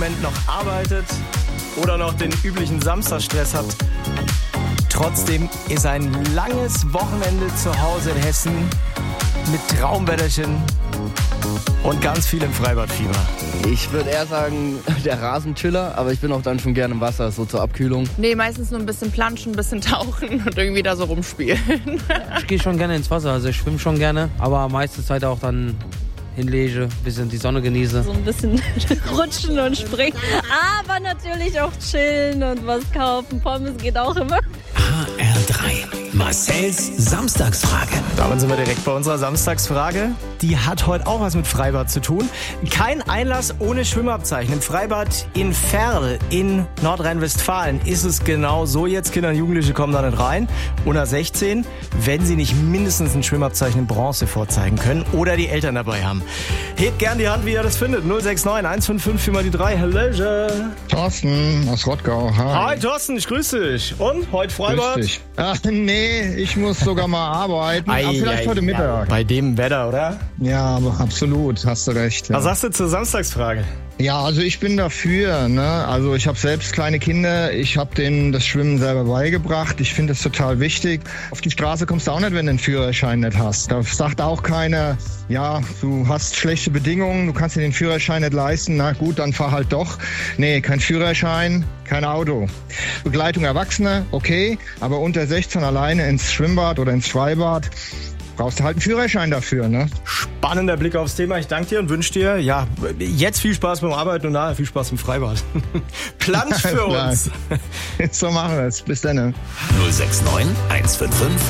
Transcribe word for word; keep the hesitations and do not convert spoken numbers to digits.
noch arbeitet oder noch den üblichen Samstagsstress hat. Trotzdem ist ein langes Wochenende zu Hause in Hessen mit Traumwetterchen und ganz viel im Freibadfieber. Ich würde eher sagen, der Rasenchiller, aber ich bin auch dann schon gerne im Wasser, so zur Abkühlung. Nee, meistens nur ein bisschen planschen, ein bisschen tauchen und irgendwie da so rumspielen. Ich gehe schon gerne ins Wasser, also ich schwimme schon gerne, aber meiste Zeit auch dann hinlege, ein bisschen die Sonne genieße. So ein bisschen rutschen und springen, aber natürlich auch chillen und was kaufen. Pommes geht auch immer. H R drei. Marcells Samstagsfrage. Damit sind wir direkt bei unserer Samstagsfrage. Die hat heute auch was mit Freibad zu tun. Kein Einlass ohne Schwimmabzeichen. Im Freibad in Verl in Nordrhein-Westfalen ist es genau so. Jetzt Kinder und Jugendliche kommen da nicht rein. Unter sechzehn, wenn sie nicht mindestens ein Schwimmabzeichen in Bronze vorzeigen können oder die Eltern dabei haben. Hebt gern die Hand, wie ihr das findet. null sechs neun eins fünf fünf vier mal die drei. Hallöche. Thorsten aus Rottgau. Hi. Hi Thorsten, ich grüße dich. Und, heute Freibad? Grüß dich. Ach nee, ich muss sogar mal arbeiten. Ei, aber vielleicht ei, heute Mittag. Bei dem Wetter, oder? Ja, aber absolut, hast du recht. Ja. Was sagst du zur Samstagsfrage? Ja, also ich bin dafür. Ne? Also ich habe selbst kleine Kinder. Ich habe denen das Schwimmen selber beigebracht. Ich finde es total wichtig. Auf die Straße kommst du auch nicht, wenn du einen Führerschein nicht hast. Da sagt auch keiner, ja, du hast schlechte Bedingungen, du kannst dir den Führerschein nicht leisten. Na gut, dann fahr halt doch. Nee, kein Führerschein, kein Auto. Begleitung Erwachsener, okay. Aber unter sechzehn alleine ins Schwimmbad oder ins Freibad, brauchst du halt einen Führerschein dafür, ne? Spannender Blick aufs Thema. Ich danke dir und wünsche dir, ja, jetzt viel Spaß beim Arbeiten und nachher viel Spaß im Freibad. Plansch für uns. So machen wir es. Bis dann. null sechs neun eins fünf fünf